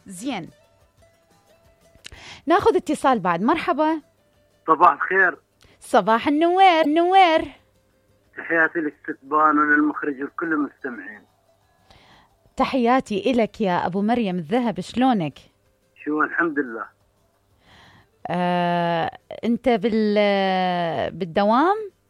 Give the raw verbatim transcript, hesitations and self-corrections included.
زين، ناخذ اتصال بعد. مرحبا. صباح الخير. صباح النوير. النوير. تحياتي للستبان وللمخرج وكل المستمعين. تحياتي إلك يا أبو مريم الذهب، شلونك؟ شو الحمد لله. آه، أنت بال بالدوام؟